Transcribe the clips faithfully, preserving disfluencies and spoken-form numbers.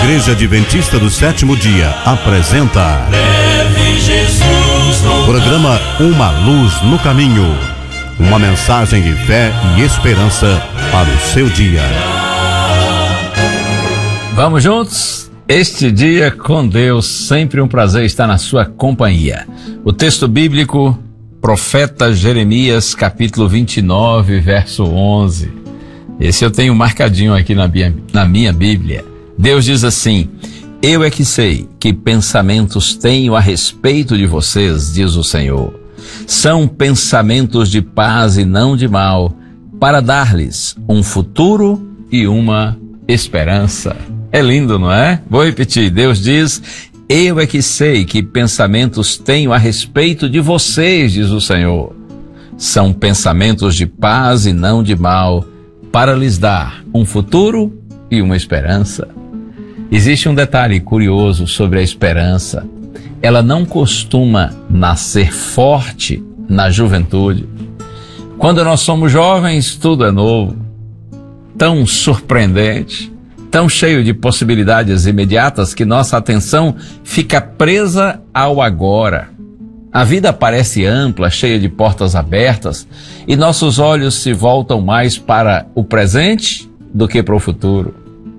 Igreja Adventista do Sétimo Dia apresenta Leve Jesus no programa Uma Luz no Caminho, uma mensagem de fé e esperança para o seu dia. Vamos juntos? Este dia com Deus, sempre um prazer estar na sua companhia. O texto bíblico, profeta Jeremias, capítulo vinte e nove, verso onze. Esse eu tenho marcadinho aqui na minha, na minha Bíblia. Deus diz assim: eu é que sei que pensamentos tenho a respeito de vocês, diz o Senhor. São pensamentos de paz e não de mal, para dar-lhes um futuro e uma esperança. É lindo, não é? Vou repetir. Deus diz: eu é que sei que pensamentos tenho a respeito de vocês, diz o Senhor. São pensamentos de paz e não de mal, para lhes dar um futuro e uma esperança. Existe um detalhe curioso sobre a esperança. Ela não costuma nascer forte na juventude. Quando nós somos jovens, tudo é novo, tão surpreendente, tão cheio de possibilidades imediatas que nossa atenção fica presa ao agora. A vida parece ampla, cheia de portas abertas, e nossos olhos se voltam mais para o presente do que para o futuro.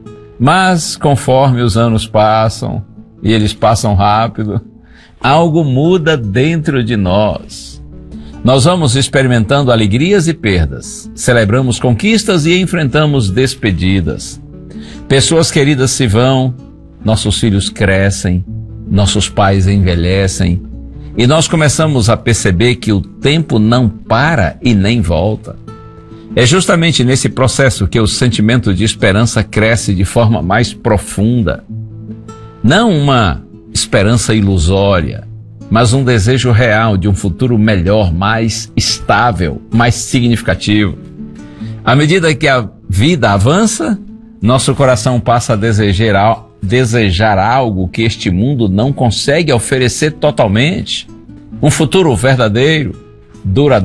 Mas, conforme os anos passam, e eles passam rápido, algo muda dentro de nós. Nós vamos experimentando alegrias e perdas, celebramos conquistas e enfrentamos despedidas. Pessoas queridas se vão, nossos filhos crescem, nossos pais envelhecem, e nós começamos a perceber que o tempo não para e nem volta. É justamente nesse processo que o sentimento de esperança cresce de forma mais profunda. Não uma esperança ilusória, mas um desejo real de um futuro melhor, mais estável, mais significativo. À medida que a vida avança, nosso coração passa a desejar, desejar algo que este mundo não consegue oferecer totalmente. Um futuro verdadeiro, duradouro.